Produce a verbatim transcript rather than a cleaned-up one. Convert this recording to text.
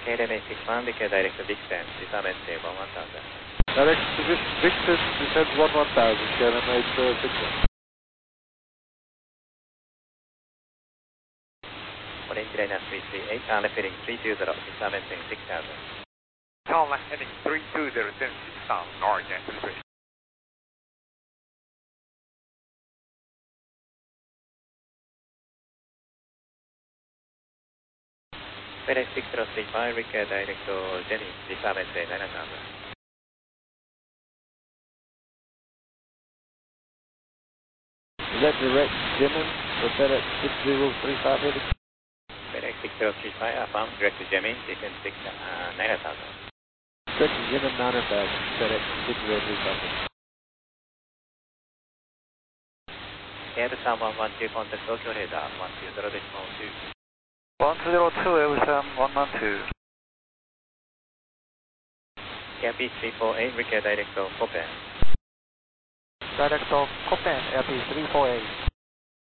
K L M A six one, Victor direct to Dixon, disarm say one one thousand. Direct to Dixon, descend one one thousand, K L M A six one. Orange liner three three eight, uh, left heading three two zero, disarm saying six thousand. Turn left heading three two zero, send six thousand, Orange three three. FedEx six zero three five, Victor direct to Jenny, disarm say nine thousand. Is that direct Gemini for FedEx six zero three five heading? FedEx six zero three five, affirm, direct to Gemini, descend six, uh, nine thousand. Direct to Gemini nine thousand, FedEx six zero three five heading. Air one one two, contact Tokyo radar, one two zero decimal two. one two zero two, Air one one two. Airpeace three four eight, Victor direct to Copen. Direct to Copen, Airpeace three four eight.